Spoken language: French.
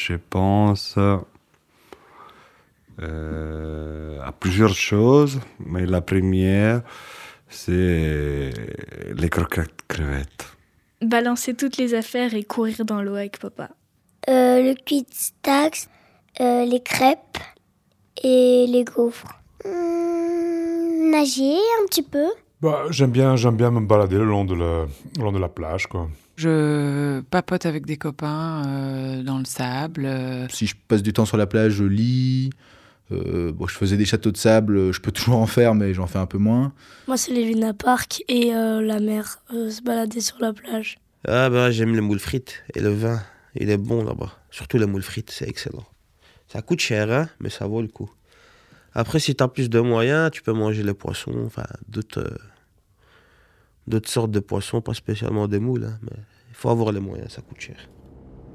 Je pense à plusieurs choses, mais la première, c'est les croquettes crevettes. Balancer toutes les affaires et courir dans l'eau avec papa. Le cuit-stax, les crêpes et les gaufres. Nager un petit peu. J'aime bien me balader le long de la plage, quoi. Je papote avec des copains dans le sable. Si je passe du temps sur la plage, je lis. Je faisais des châteaux de sable, je peux toujours en faire, mais j'en fais un peu moins. Moi, c'est les Luna Park et la mer, se balader sur la plage. J'aime les moules frites et le vin. Il est bon là-bas. Surtout les moules frites, c'est excellent. Ça coûte cher, hein, mais ça vaut le coup. Après, si tu as plus de moyens, tu peux manger les poissons, enfin d'autres sortes de poissons, pas spécialement des moules, hein, mais il faut avoir les moyens, ça coûte cher.